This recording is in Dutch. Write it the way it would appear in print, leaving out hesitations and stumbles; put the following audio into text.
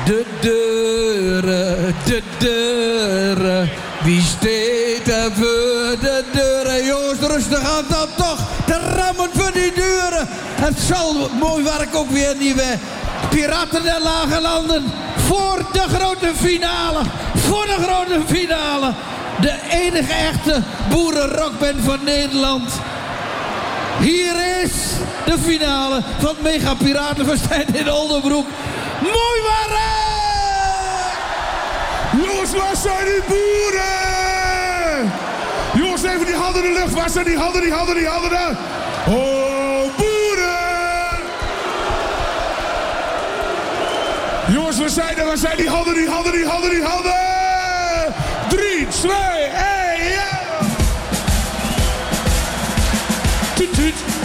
de deuren. Wie steekt er voor de deuren? Jongens, rustig aan dan toch. De rammen voor die deuren. Het zal mooi werk ook weer, die Piraten der Lage Landen. Voor de grote finale. Voor de grote finale. De enige echte boerenrockband van Nederland. Hier is de finale van Mega Piratenfestijn in Oldenbroek. Mooi waren! Jongens, waar zijn die boeren? Jongens, even die handen in de lucht. Waar zijn die handen daar? Oh, boeren! Jongens, waar zijn die handen? 3, 2, 1, ja! Tuut, tuut.